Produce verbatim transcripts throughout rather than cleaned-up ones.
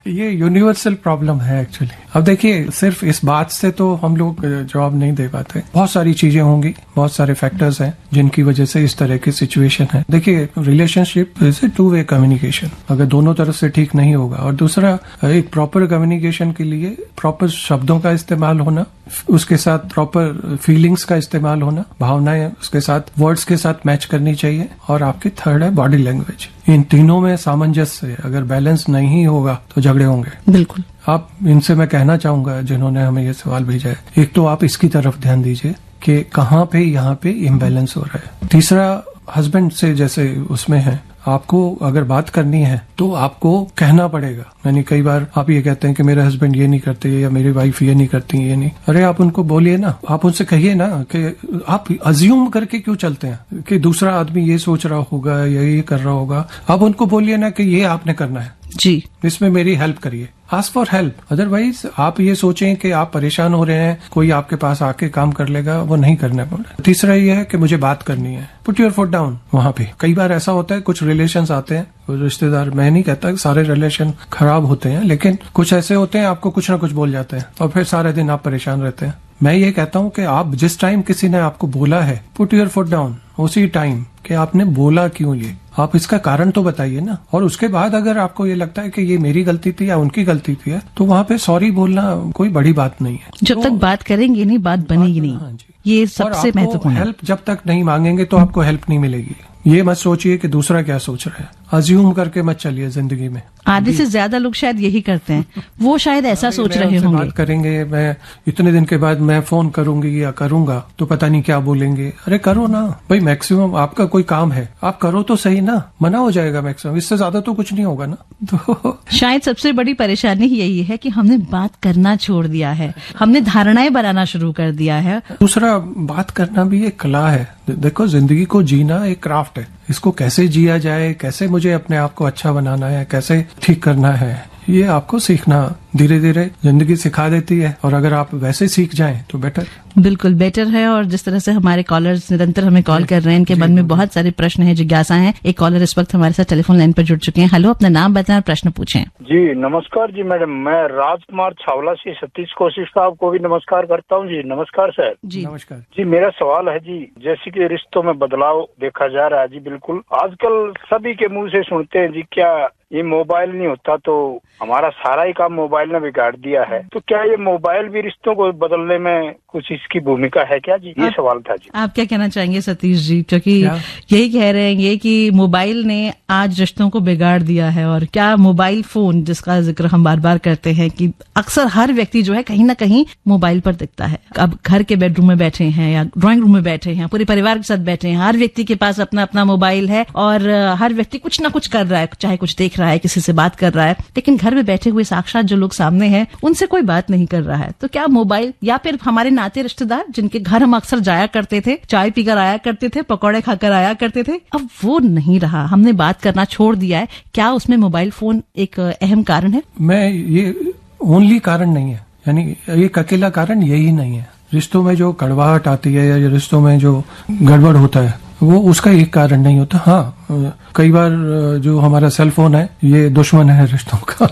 ये universal problem है actually. अब देखिए, सिर्फ इस बात से तो हम लोग जवाब नहीं दे पाते। बहुत सारी चीजें होंगी, बहुत सारे फैक्टर्स हैं जिनकी वजह से इस तरह की सिचुएशन है। देखिए, relationship is a two way communication. अगर दोनों तरफ से ठीक नहीं होगा, और दूसरा, एक प्रॉपर कम्युनिकेशन के लिए प्रॉपर शब्दों का इस्तेमाल होना, उसके साथ प्रॉपर फीलिंग्स का इस्तेमाल होना, भावनाएं उसके साथ वर्ड्स के साथ मैच करनी चाहिए, और आपकी थर्ड है बॉडी लैंग्वेज। इन तीनों में सामंजस्य, अगर बैलेंस नहीं होगा तो झगड़े होंगे। बिल्कुल। आप इनसे मैं कहना चाहूंगा जिन्होंने हमें ये सवाल भेजा है, एक तो आप इसकी तरफ ध्यान दीजिए कि कहाँ पे यहाँ पे इम्बैलेंस हो रहा है। तीसरा, हस्बैंड से जैसे उसमें है, आपको अगर बात करनी है तो आपको कहना पड़ेगा। यानी कई बार आप ये कहते हैं कि मेरे हस्बैंड ये नहीं करते या मेरी वाइफ ये नहीं करती, ये नहीं। अरे आप उनको बोलिए ना, आप उनसे कहिए ना कि आप अज्यूम करके क्यों चलते हैं कि दूसरा आदमी ये सोच रहा होगा या ये कर रहा होगा। आप उनको बोलिए ना कि ये आपने करना है जी, इसमें मेरी हेल्प करिए। Ask for help. अदरवाइज आप ये सोचें कि आप परेशान हो रहे हैं, कोई आपके पास आके काम कर लेगा, वो नहीं करना पड़ेगा। तीसरा ये है कि मुझे बात करनी है, पुट योर फुट डाउन। वहां पे कई बार ऐसा होता है, कुछ रिलेशंस आते हैं, रिश्तेदार, मैं नहीं कहता सारे रिलेशन खराब होते हैं, लेकिन कुछ ऐसे होते हैं आपको कुछ ना कुछ बोल जाते हैं और फिर सारे दिन आप परेशान रहते हैं। मैं ये कहता हूं कि आप जिस टाइम किसी ने आपको बोला है, पुट योर फुट डाउन, उसी टाइम कि आपने बोला क्यों, ये आप इसका कारण तो बताइए ना। और उसके बाद अगर आपको ये लगता है कि ये मेरी गलती थी या उनकी गलती थी, तो वहाँ पे सॉरी बोलना कोई बड़ी बात नहीं है। जब तो, तक बात करेंगे नहीं, बात बनेगी नहीं। हाँ जी, ये सबसे महत्वपूर्ण है। हेल्प जब तक नहीं मांगेंगे तो आपको हेल्प नहीं मिलेगी। ये मत सोचिए कि दूसरा क्या सोच रहा है, अज्यूम करके मत चलिए जिंदगी में। आधे से ज्यादा लोग शायद यही करते हैं, वो शायद ऐसा सोच रहे होंगे। बात करेंगे, मैं इतने दिन के बाद मैं फोन करूंगी या करूंगा तो पता नहीं क्या बोलेंगे। अरे करो ना भाई, मैक्सिमम आपका कोई काम है, आप करो तो सही ना, मना हो जाएगा मैक्सिमम, इससे ज्यादा तो कुछ नहीं होगा ना। तो शायद सबसे बड़ी परेशानी यही है कि हमने बात करना छोड़ दिया है, हमने धारणाएं बनाना शुरू कर दिया है। दूसरा, बात करना भी एक कला है। देखो, जिंदगी को जीना एक क्राफ्ट है। इसको कैसे जिया जाए, कैसे मुझे अपने आप को अच्छा बनाना है, कैसे ठीक करना है, ये आपको सीखना धीरे धीरे जिंदगी सिखा देती है। और अगर आप वैसे सीख जाएं तो बेटर, बिल्कुल बेटर है। और जिस तरह से हमारे कॉलर्स निरंतर हमें कॉल कर रहे हैं, इनके मन में बहुत सारे प्रश्न हैं, जिज्ञासा हैं। एक कॉलर इस वक्त हमारे साथ टेलीफोन लाइन पर जुड़ चुके हैं। हेलो, अपना नाम बताएं और प्रश्न पूछें। जी नमस्कार जी मैडम, मैं राजकुमार छावला से सतीश कौशिक साहब को भी नमस्कार करता हूँ जी। नमस्कार सर। जी नमस्कार जी। मेरा सवाल है जी, जैसे कि रिश्तों में बदलाव देखा जा रहा है जी, बिल्कुल आजकल सभी के मुंह से सुनते हैं जी, क्या ये मोबाइल नहीं होता तो हमारा सारा ही काम मोबाइल ने बिगाड़ दिया है। तो क्या ये मोबाइल भी रिश्तों को बदलने में कुछ इसकी भूमिका है क्या जी? ये आप, सवाल था जी। आप क्या कहना चाहेंगे सतीश जी? क्योंकि यही कह रहे हैं ये कि मोबाइल ने आज रिश्तों को बिगाड़ दिया है, और क्या मोबाइल फोन जिसका जिक्र हम बार बार करते हैं कि अक्सर हर व्यक्ति जो है कहीं ना कहीं मोबाइल पर दिखता है। अब घर के बेडरूम में बैठे हैं या ड्राइंग रूम में बैठे हैं, पूरे परिवार के साथ बैठे हैं, हर व्यक्ति के पास अपना अपना मोबाइल है और हर व्यक्ति कुछ ना कुछ कर रहा है, चाहे कुछ देख रहा है, किसी से बात कर रहा है, लेकिन घर में बैठे हुए साक्षात जो लोग सामने हैं उनसे कोई बात नहीं कर रहा है। तो क्या मोबाइल या फिर हमारे नाते रिश्तेदार जिनके घर हम अक्सर जाया करते थे, चाय पीकर आया करते थे, पकौड़े खाकर आया करते थे, अब वो नहीं रहा, हमने बात करना छोड़ दिया है, क्या उसमें मोबाइल फोन एक अहम कारण है? मैं ये ओनली कारण नहीं है, यानी एक अकेला कारण यही नहीं है। रिश्तों में जो कड़वाहट आती है या रिश्तों में जो गड़बड़ होता है वो उसका एक कारण नहीं होता। हाँ, कई बार जो हमारा सेल फोन है ये दुश्मन है रिश्तों का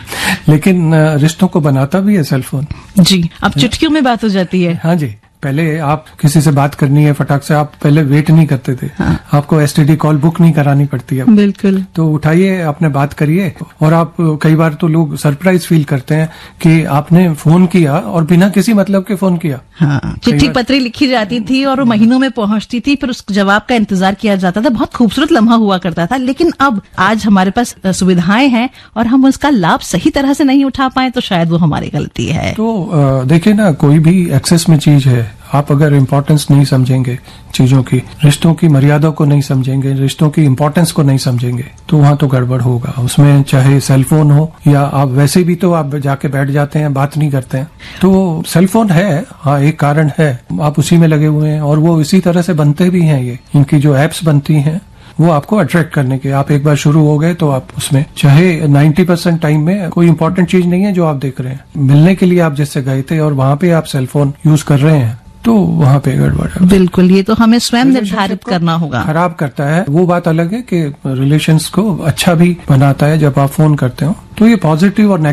लेकिन रिश्तों को बनाता भी है सेल फोन जी। अब चुटकियों में बात हो जाती है। हाँ जी, पहले आप किसी से बात करनी है फटाक से, आप पहले वेट नहीं करते थे। हाँ। आपको एसटीडी कॉल बुक नहीं करानी पड़ती है। बिल्कुल। तो उठाइए, आपने बात करिए। और आप कई बार तो लोग सरप्राइज फील करते हैं कि आपने फोन किया और बिना किसी मतलब के फोन किया। हाँ, चिट्ठी पत्री लिखी जाती थी और वो महीनों में पहुंचती थी, फिर उस जवाब का इंतजार किया जाता था, बहुत खूबसूरत लम्हा हुआ करता था। लेकिन अब आज हमारे पास सुविधाएं हैं और हम उसका लाभ सही तरह से नहीं उठा पाए तो शायद वो हमारी गलती है। तो देखिए ना, कोई भी एक्सेस में चीज है, आप अगर इम्पोर्टेंस नहीं समझेंगे चीजों की, रिश्तों की मर्यादा को नहीं समझेंगे, रिश्तों की इम्पोर्टेंस को नहीं समझेंगे, तो वहाँ तो गड़बड़ होगा। उसमें चाहे सेलफोन हो या आप वैसे भी तो आप जाके बैठ जाते हैं, बात नहीं करते हैं। तो सेलफोन है, हाँ एक कारण है, आप उसी में लगे हुए हैं और वो इसी तरह से बनते भी हैं। ये इनकी जो एप्स बनती हैं वो आपको अट्रैक्ट करने के, आप एक बार शुरू हो गए तो आप उसमें, चाहे नब्बे परसेंट टाइम में कोई इंपॉर्टेंट चीज नहीं है जो आप देख रहे हैं, मिलने के लिए आप जिससे गए थे और वहां पे आप सेलफोन यूज कर रहे हैं, तो वहां पे गड़बड़ है। बिल्कुल, ये तो हमें स्वयं निर्धारित करना होगा। खराब करता है, वो बात अलग है कि रिलेशंस को अच्छा भी बनाता है जब आप फोन करते हो। तो ये पॉजिटिव और